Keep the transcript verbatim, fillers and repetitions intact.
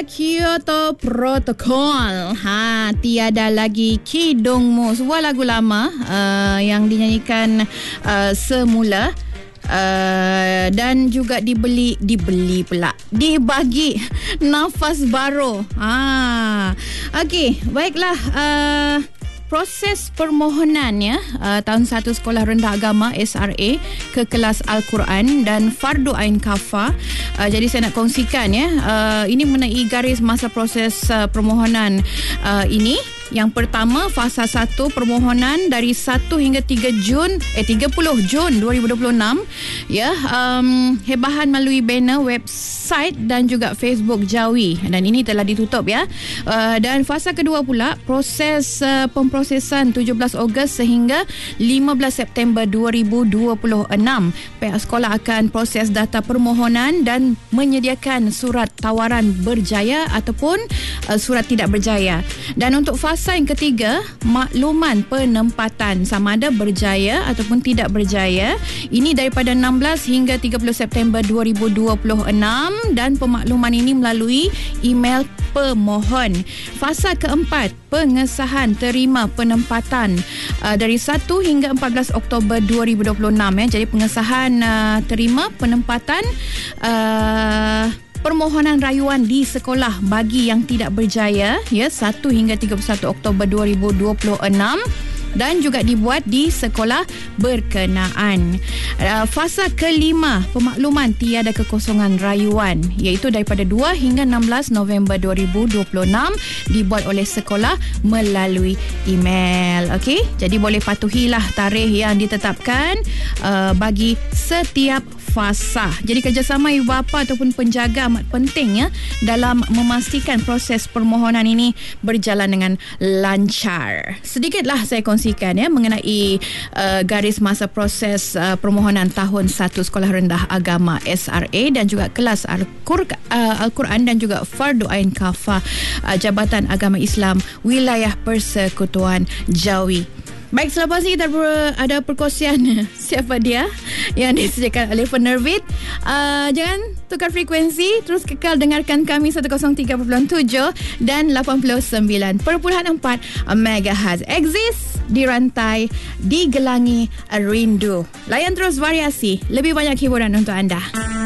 Kyoto Protocol. Ha, tiada lagi Kidungmu. Sebuah lagu lama uh, yang dinyanyikan uh, semula. Uh, dan juga dibeli dibeli pula dibagi nafas baru. Ah, okey, baiklah. Uh, proses permohonan ya uh, tahun satu Sekolah Rendah Agama S R A ke kelas Al-Quran dan Fardu Ain Kafah. Uh, jadi saya nak kongsikan ya. Uh, ini mengenai garis masa proses uh, permohonan uh, ini. Yang pertama, fasa satu permohonan dari satu hingga tiga Jun eh tiga puluh Jun dua ribu dua puluh enam ya, um, hebahan melalui banner website dan juga Facebook Jawi, dan ini telah ditutup ya. Uh, dan fasa kedua pula proses uh, pemprosesan tujuh belas Ogos sehingga lima belas September dua ribu dua puluh enam. Pihak sekolah akan proses data permohonan dan menyediakan surat tawaran berjaya ataupun uh, surat tidak berjaya. Dan untuk fasa yang ketiga, makluman penempatan sama ada berjaya ataupun tidak berjaya. Ini daripada enam belas hingga tiga puluh September dua ribu dua puluh enam, dan pemakluman ini melalui email pemohon. Fasa keempat, pengesahan terima penempatan uh, dari satu hingga empat belas Oktober dua ribu dua puluh enam ya. Jadi pengesahan uh, terima penempatan uh, permohonan rayuan di sekolah bagi yang tidak berjaya ya, satu hingga tiga puluh satu Oktober dua ribu dua puluh enam, dan juga dibuat di sekolah berkenaan. Uh, fasa kelima, pemakluman tiada kekosongan rayuan, iaitu daripada dua hingga enam belas November dua ribu dua puluh enam, dibuat oleh sekolah melalui email. Okey, jadi boleh patuhilah tarikh yang ditetapkan uh, bagi setiap fasa. Jadi kerjasama ibu bapa ataupun penjaga amat penting ya dalam memastikan proses permohonan ini berjalan dengan lancar. Sedikitlah saya kongsikan ya mengenai uh, garis masa proses uh, permohonan tahun satu Sekolah Rendah Agama S R A dan juga kelas Al-Quran, uh, Al-Quran dan juga Fardu Ain Kafah uh, Jabatan Agama Islam Wilayah Persekutuan Jawi. Baik, selepas ini kita ber, ada perkongsian siapa dia yang disediakan oleh penerbit. Uh, jangan tukar frekuensi, terus kekal dengarkan kami seratus tiga perpuluhan tujuh dan lapan puluh sembilan perpuluhan empat megahertz. Exist di rantai, digelangi rindu. Layan terus variasi, lebih banyak hiburan untuk anda.